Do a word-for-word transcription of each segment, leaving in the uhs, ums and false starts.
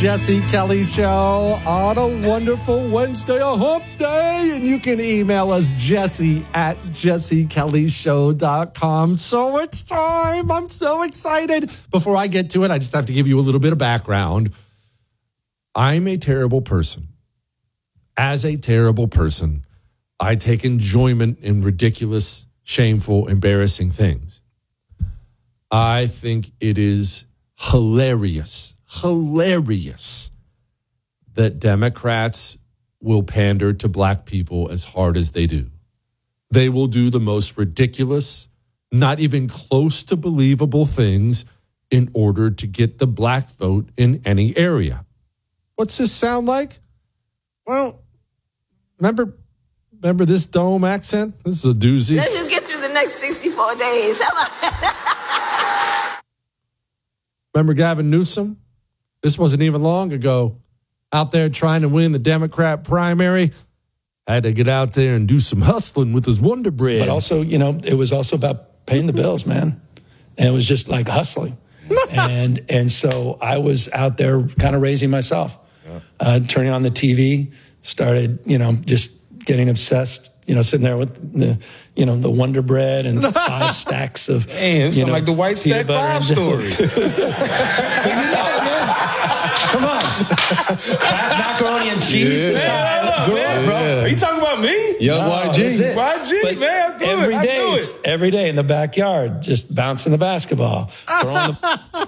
Jesse Kelly Show on a wonderful Wednesday, a hump day. And you can email us, Jesse at jesse kelly show dot com. So it's time. I'm so excited. Before I get to it, I just have to give you a little bit of background. I'm a terrible person. As a terrible person, I take enjoyment in ridiculous, shameful, embarrassing things. I think it is hilarious, hilarious that Democrats will pander to black people as hard as they do. They will do the most ridiculous, not even close to believable things in order to get the black vote in any area. What's this sound like? Well, remember, remember this dome accent? This is a doozy. Let's just get through the next sixty-four days. How about that? Remember Gavin Newsom? This wasn't even long ago. Out there trying to win the Democrat primary. Had to get out there and do some hustling with his Wonder Bread. But also, you know, it was also about paying the bills, man. And it was just like hustling. and and so I was out there kind of raising myself. Yeah. Uh, turning on the T V, started, you know, just getting obsessed, you know, sitting there with the, you know, the Wonder Bread and five stacks of, hey, it's you know, like the White Stack Five story. Come on. Macaroni and cheese. Yeah, yeah, Grow man. up, bro. Are you talking about me? Young No, Y G. that's it. Y G, But man. I do every it. I day, do it. every day in the backyard, just bouncing the basketball. Throwing the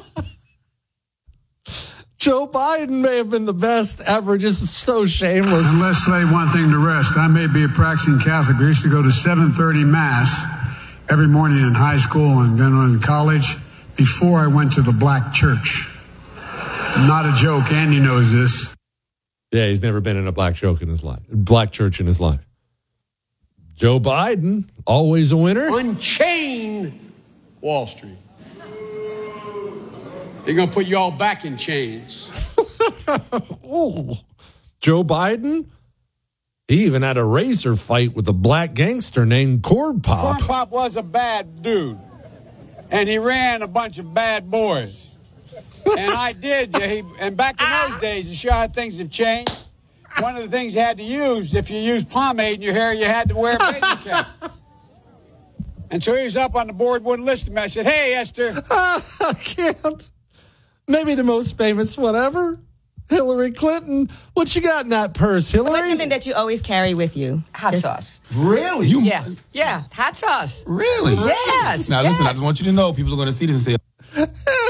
Joe Biden may have been the best ever, just so shameless. And let's lay one thing to rest. I may be a practicing Catholic. I used to go to seven thirty Mass every morning in high school and then in college before I went to the black church. Not a joke. Andy knows this. Yeah, he's never been in a black joke in his life, black church in his life. Joe Biden, always a winner. Unchain Wall Street. They're going to put you all back in chains. Oh, Joe Biden, he even had a razor fight with a black gangster named Corn Pop. Corn Pop was a bad dude, and he ran a bunch of bad boys. And I did. He, and back in those days, to show how things have changed, one of the things you had to use, if you used pomade in your hair, you had to wear a baby cap. And so he was up on the board, wouldn't listen to me. I said, hey, Esther. I can't. Maybe the most famous one ever, Hillary Clinton. What you got in that purse, Hillary? What's something that you always carry with you? Hot Just- sauce. Really? You, Yeah, yeah, hot sauce. Really? Yes. Now, yes. listen, I just want you to know, people are going to see this and say,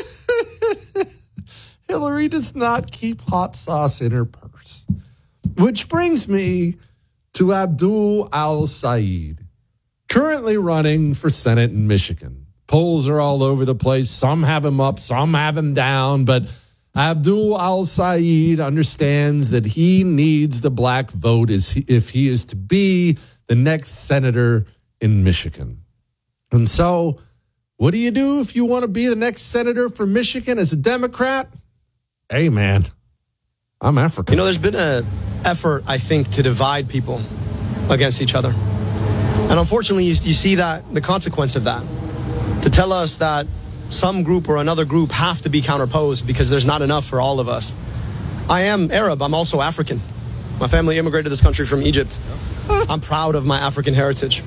Hillary does not keep hot sauce in her purse. Which brings me to Abdul Al-Sayed, currently running for Senate in Michigan. Polls are all over the place. Some have him up, some have him down. But Abdul Al-Sayed understands that he needs the black vote if he is to be the next senator in Michigan. And so, what do you do if you want to be the next senator for Michigan as a Democrat? Hey, man, I'm African. You know, there's been an effort, I think, to divide people against each other. And unfortunately, you, you see that the consequence of that. To tell us that some group or another group have to be counterposed because there's not enough for all of us. I am Arab. I'm also African. My family immigrated to this country from Egypt. I'm proud of my African heritage.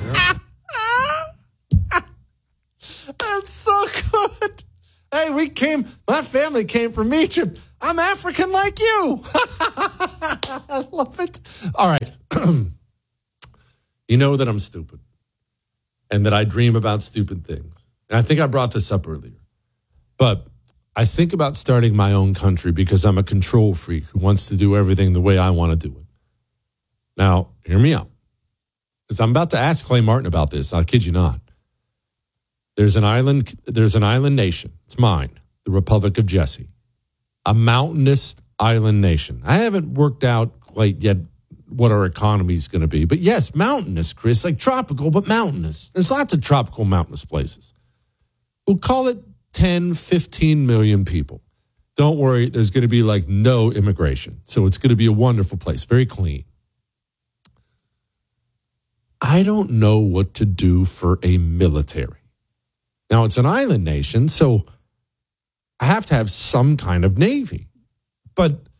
That's so good. Hey, we came, my family came from Egypt. I'm African like you. I love it. All right. You know that I'm stupid and that I dream about stupid things. And I think I brought this up earlier. But I think about starting my own country because I'm a control freak who wants to do everything the way I want to do it. Now, hear me out. Because I'm about to ask Clay Martin about this. I kid you not. There's an island, there's an island nation. It's mine, the Republic of Jesse. A mountainous island nation. I haven't worked out quite yet what our economy is going to be. But yes, mountainous, Chris, like tropical, but mountainous. There's lots of tropical mountainous places. We'll call it ten, fifteen million people. Don't worry, there's going to be like no immigration. So it's going to be a wonderful place, very clean. I don't know what to do for a military. Now, it's an island nation, so I have to have some kind of navy. But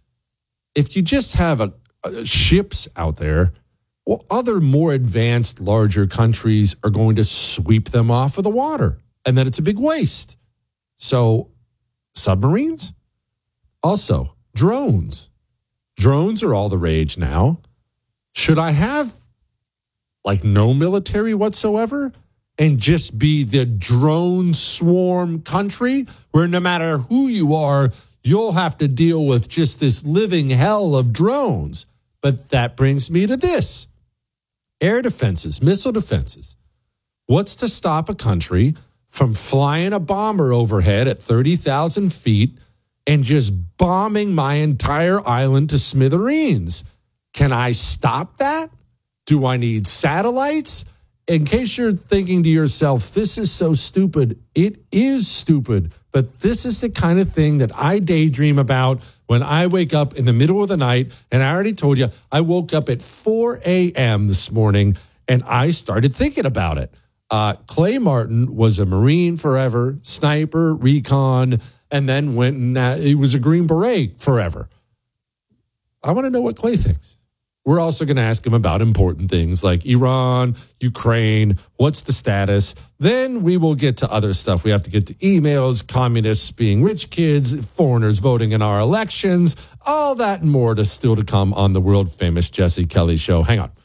if you just have a, a ships out there, well, other more advanced, larger countries are going to sweep them off of the water, and then it's a big waste. So, submarines? Also, drones. Drones are all the rage now. Should I have, like, no military whatsoever and just be the drone swarm country where no matter who you are, you'll have to deal with just this living hell of drones? But that brings me to this. Air defenses, missile defenses. What's to stop a country from flying a bomber overhead at thirty thousand feet and just bombing my entire island to smithereens? Can I stop that? Do I need satellites? In case you're thinking to yourself, this is so stupid, it is stupid. But this is the kind of thing that I daydream about when I wake up in the middle of the night. And I already told you, I woke up at four a.m. this morning and I started thinking about it. Uh, Clay Martin was a Marine forever, sniper, recon, and then went and uh, he was a Green Beret forever. I want to know what Clay thinks. We're also going to ask him about important things like Iran, Ukraine, what's the status. Then we will get to other stuff. We have to get to emails, communists being rich kids, foreigners voting in our elections, all that and more to still to come on the world famous Jesse Kelly Show. Hang on.